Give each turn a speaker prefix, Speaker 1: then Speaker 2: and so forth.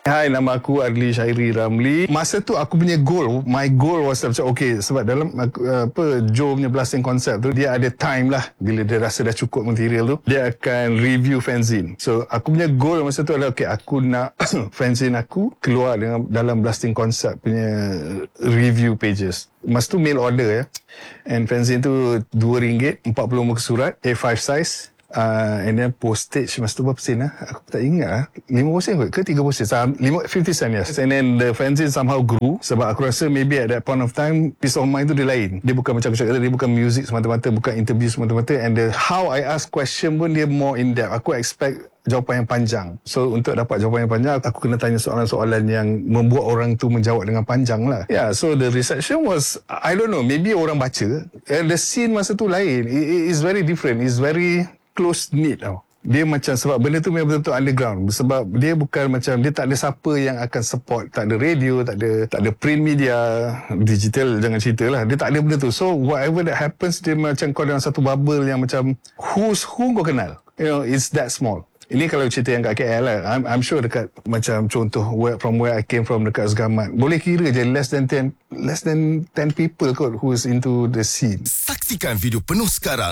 Speaker 1: Hai, nama aku Adli Syairi Ramli. Masa tu aku punya goal, my goal was macam okay, sebab dalam Joe punya blasting concept tu dia ada time lah, bila dia rasa dah cukup material tu dia akan review fanzine. So aku punya goal masa tu adalah okay, aku nak fanzine aku keluar dalam blasting concept punya review pages. Masa tu mail order ya. And fanzine tu RM2, 40 muka surat, A5 size. And then postage masa tu berapa sen lah? Aku tak ingat lah. 50 sen kot ke 30 sen? 50 sen, yes. And then the fanzine somehow grew. Sebab aku rasa maybe at that point of time, peace of mind tu dia lain. Dia bukan macam aku cakap, dia bukan music semata-mata, bukan interview semata-mata. And how I ask question pun dia more in depth. Aku expect jawapan yang panjang. So untuk dapat jawapan yang panjang, aku kena tanya soalan-soalan yang membuat orang tu menjawab dengan panjang lah. Yeah, so the reception was, I don't know, maybe orang baca. The scene masa tu lain. It is very different. It's very close-knit tau. Dia macam, sebab benda tu memang betul-betul underground. Sebab dia bukan macam, dia tak ada siapa yang akan support. Tak ada radio, tak ada print media, digital jangan cerita lah. Dia tak ada benda tu. So whatever that happens, dia macam kau dalam satu bubble yang macam who's who kau kenal. You know, it's that small. Ini kalau cerita yang kat KL lah. I'm sure dekat macam contoh from where I came from dekat Segamat. Boleh kira je less than 10 people kot who's into the scene.
Speaker 2: Saksikan video penuh sekarang